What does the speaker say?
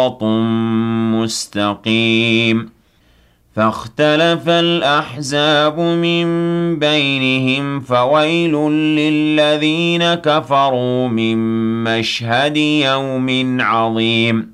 صِرَاطٌ مُّسْتَقِيمٌ فاختلف الأحزاب من بينهم فويل للذين كفروا من مشهد يوم عظيم